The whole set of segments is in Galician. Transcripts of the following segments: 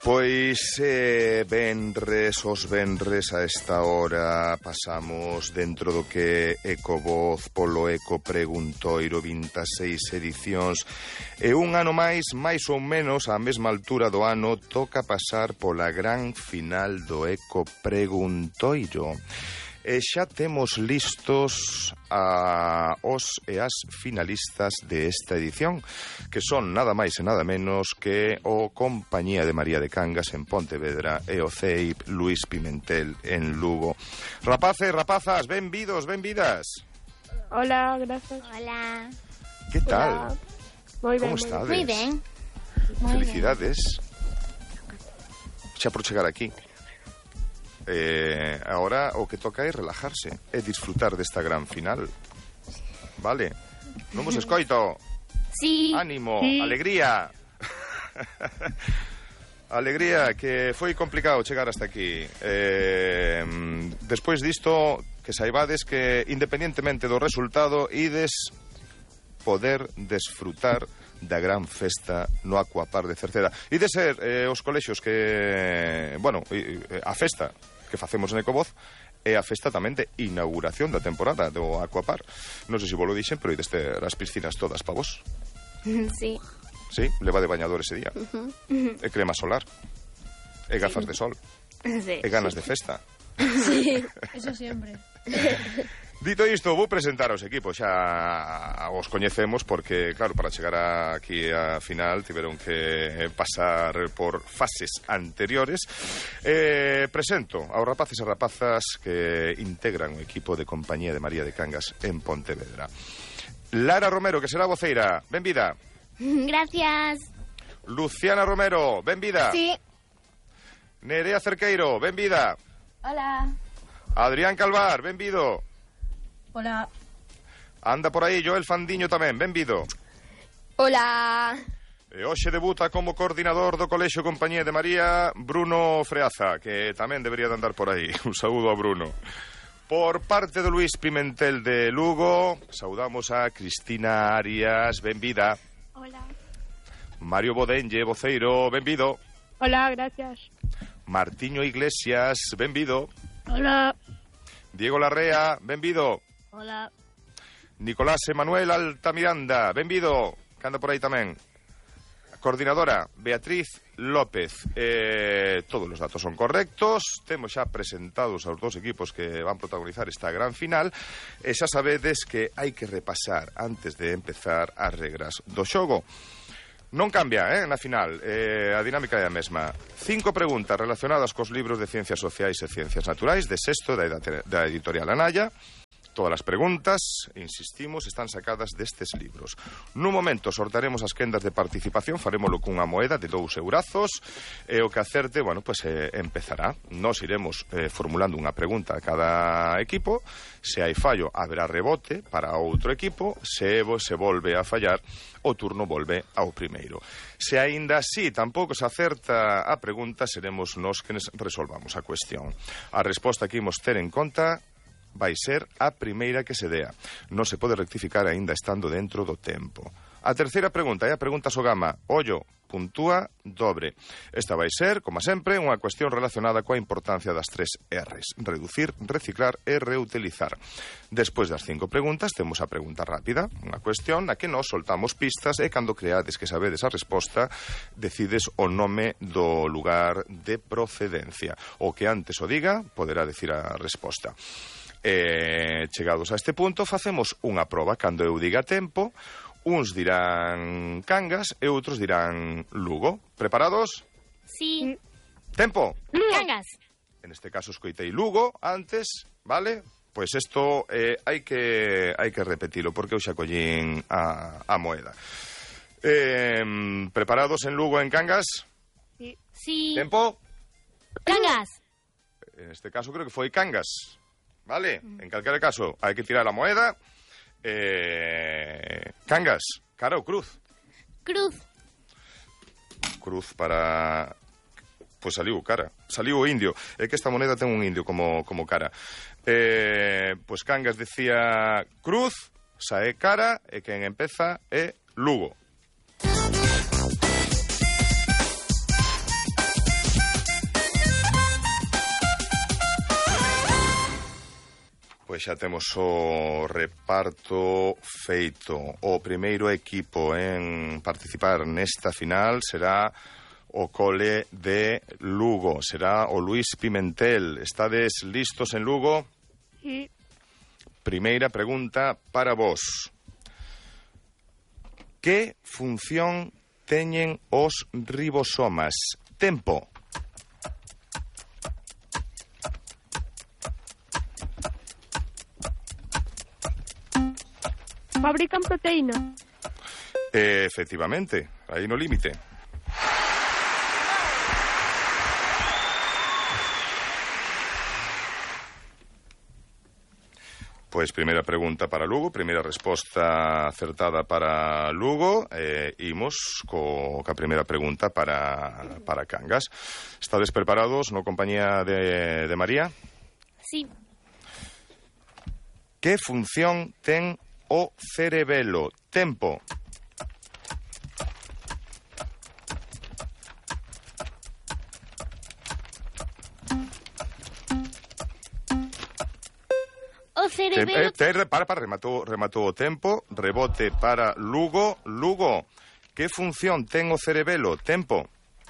Pois os venres a esta hora pasamos dentro do que Ecovoz polo Eco Preguntoiro 26 edicións e un ano máis ou menos á mesma altura do ano toca pasar pola gran final do Eco Preguntoiro. E xa temos listos os e as finalistas de esta edición, que son nada máis e nada menos que o Compañía de María de Cangas en Pontevedra e o CEIP Luís Pimentel en Lugo. Rapaces, rapazas, benvidos, benvidas. Hola, gracias. Hola. Que tal? Moi ben, Como estades? Moi ben. Felicidades. Xa por chegar aquí. Ahora o que toca é relajarse e disfrutar desta gran final. Vale? Non vos escoito. Sí. Ánimo, Sí. alegría. Alegría, que foi complicado chegar hasta aquí. Despois disto, que saibades que independentemente do resultado ides poder desfrutar da gran festa no Aquapar de Cerceda. E de ser os colexios que, bueno, a festa que facemos en Ecovoz é a festa tamén de inauguración da temporada do Aquapar. Non sei se vos lo dixen, pero ides ter as piscinas todas pa vos. Sí. Sí, leva de bañador ese día. E crema solar. E gafas de sol. Sí. E ganas de festa. Sí. Eso siempre. Dito isto, vou presentar aos equipos. Xa os coñecemos porque, claro, para chegar aquí a final tiveron que pasar por fases anteriores. Presento aos rapaces e rapazas que integran o equipo de Compañía de María de Cangas en Pontevedra. Lara Romero, que será voceira, benvida. Gracias. Luciana Romero, benvida. Sí. Nerea Cerqueiro, benvida. Hola. Adrián Calvar, benvido. Hola. Anda por aí Joel Fandiño tamén, benvido. Hola. E hoxe debuta como coordinador do Colexio Compañía de María Bruno Freaza, que tamén debería de andar por aí. Un saúdo a Bruno. Por parte do Luís Pimentel de Lugo, saudamos a Cristina Arias, benvida. Hola. Mario Bodenlle, voceiro, benvido. Hola, gracias. Martiño Iglesias, benvido. Hola. Diego Larrea, benvido. Hola. Nicolás Emanuel Altamiranda, benvido, que anda por aí tamén. Coordinadora, Beatriz López. Todos os datos son correctos. Temos xa presentados aos dos equipos que van protagonizar esta gran final. E xa sabedes que hai que repasar antes de empezar as regras do xogo. Non cambia, na final, a dinámica é a mesma. 5 preguntas relacionadas cos libros de Ciencias Sociais e Ciencias Naturais de sexto da editorial Anaya. Todas as preguntas, insistimos, están sacadas destes libros. Nun momento sortaremos as quendas de participación, farémolo cunha moeda de 2 eurazos, e o que acerte, bueno, pues empezará. Nos iremos formulando unha pregunta a cada equipo. Se hai fallo, haberá rebote para outro equipo. Se volve a fallar, o turno volve ao primeiro. Se aínda así tampouco se acerta a pregunta, seremos nós que resolvamos a cuestión. A resposta que imos ter en conta vai ser a primeira que se dea. Non se pode rectificar aínda estando dentro do tempo. A terceira pregunta é a pregunta Sogama. Ollo, puntúa dobre. Esta vai ser, como sempre, unha cuestión relacionada coa importancia das 3 R's. Reducir, reciclar e reutilizar. Despois das 5 preguntas, temos a pregunta rápida, unha cuestión na que nos soltamos pistas e cando creades que sabedes a resposta, decides o nome do lugar de procedencia. O que antes o diga, poderá decir a resposta. Chegados a este punto, facemos unha proba. Cando eu diga tempo, uns dirán Cangas e outros dirán Lugo. Preparados? Sí. Tempo. Cangas. En este caso escoitei Lugo antes, vale? Pois isto hai que repetilo, porque eu xa collín a moeda. Preparados en Lugo, en Cangas? Sí. Sí. Tempo. Cangas. En este caso creo que foi Cangas. Vale, en calquera caso, hai que tirar a moeda. Cangas, cara ou cruz? Cruz. Cruz para... Pois saliu cara, saliu o indio. É que esta moneda ten un indio como cara. Pois Cangas decía cruz, sae cara, e quen empeza é Lugo. xa temos o reparto feito. O primeiro equipo en participar nesta final será o cole de Lugo. Será o Luís Pimentel. Estades listos en Lugo? Sí. Primeira pregunta para vos. Que función teñen os ribosomas? Tempo. Fabrican proteína. Efectivamente, aí no límite. Pois primeira pregunta para Lugo, primeira resposta acertada para Lugo. Imos ca primeira pregunta para Cangas. Estades preparados no compañía de María? Sí. Que función ten o cerebelo? Tempo. O cerebelo... Rematou o tempo. Rebote para Lugo. Lugo, que función ten o cerebelo? Tempo.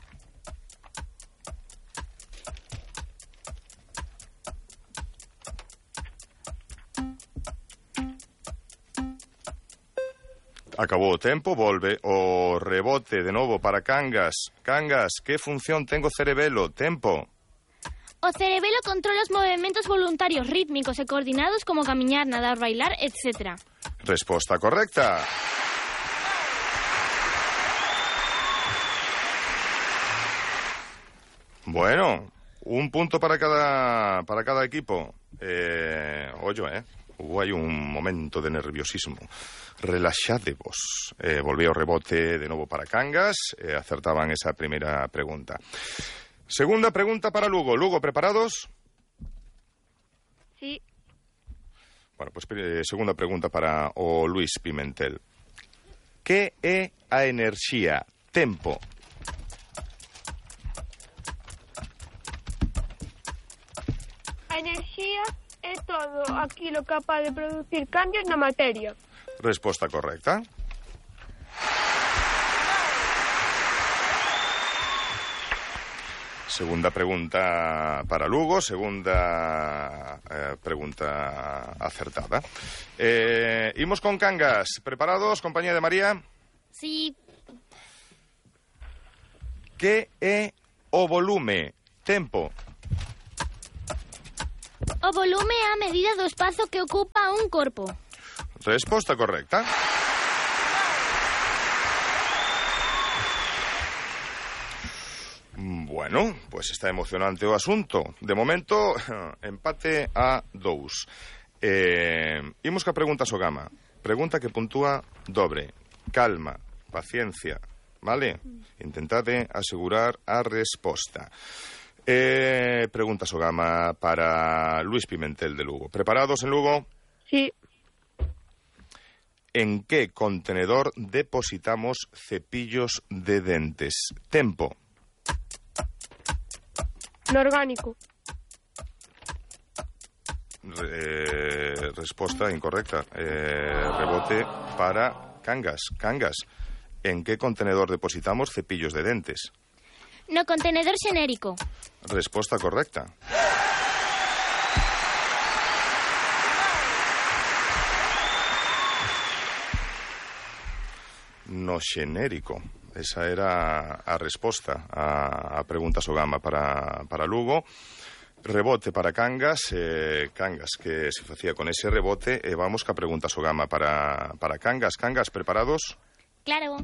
Acabou o tempo, volve o rebote de novo para Cangas. Cangas, que función ten o cerebelo? Tempo. O cerebelo controla os movimentos voluntarios rítmicos e coordinados como camiñar, nadar, bailar, etc. Resposta correcta. Bueno, un punto para cada equipo. Hubo aí un momento de nerviosismo. Relaxadevos. Volveu o rebote de novo para Cangas. Acertaban esa primeira pregunta. Segunda pregunta para Lugo. Lugo, ¿preparados? Sí. Bueno, pues segunda pregunta para o Luís Pimentel. Que é a enerxía? Tempo. A enerxía é todo aquilo capaz de producir cambios na materia. Resposta correcta. Segunda pregunta para Lugo, segunda pregunta acertada. Imos con Cangas. ¿Preparados, compañía de María? Sí. Que é o volume? Tempo. O volume é a medida do espazo que ocupa un corpo. Resposta correcta. Bueno, pues está emocionante o asunto. De momento, empate a 2. Imos ca pregunta Sogama. Pregunta que puntúa dobre. Calma, paciencia, vale? Intentade asegurar a resposta. Pregunta Sogama para Luís Pimentel de Lugo. ¿Preparados en Lugo? Sí. ¿En qué contenedor depositamos cepillos de dentes? Tempo. No orgánico. Resposta incorrecta. Rebote para Cangas. Cangas, ¿en qué contenedor depositamos cepillos de dentes? No contenedor xenérico. Resposta correcta. No xenérico. Esa era a resposta a pregunta Sogama para Lugo. Rebote para Cangas. Cangas, que se facía con ese rebote. Vamos ca pregunta Sogama para Cangas. Cangas, ¿preparados? Claro.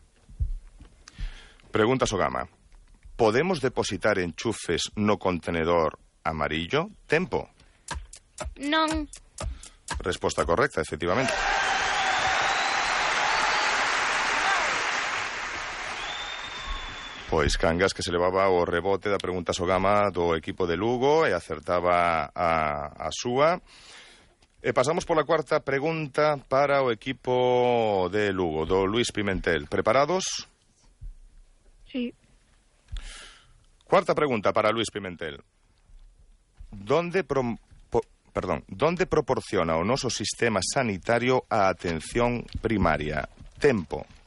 Pregunta Sogama. ¿Podemos depositar enchufes no contenedor amarillo? Tempo. Non. Resposta correcta, efectivamente. Pois Cangas, que se levaba o rebote da pregunta Sogama do equipo de Lugo e acertaba a súa. E pasamos pola cuarta pregunta para o equipo de Lugo, do Luís Pimentel. Preparados? Sí. Cuarta pregunta para Luís Pimentel. ¿Dónde Donde proporciona o noso sistema sanitario a atención primaria? Tempo.